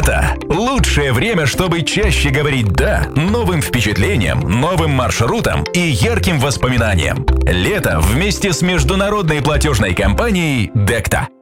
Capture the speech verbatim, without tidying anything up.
Лето – лучшее время, чтобы чаще говорить «да» новым впечатлениям, новым маршрутам и ярким воспоминаниям. Лето вместе с международной платежной компанией «Декта».